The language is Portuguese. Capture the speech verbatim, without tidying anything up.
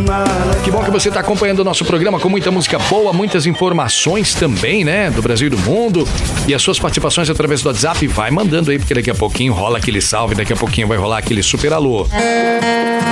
Que bom que você está acompanhando o nosso programa com muita música boa, muitas informações também, né? Do Brasil e do mundo. E as suas participações através do WhatsApp, vai mandando aí, porque daqui a pouquinho rola aquele salve, daqui a pouquinho vai rolar aquele super alô.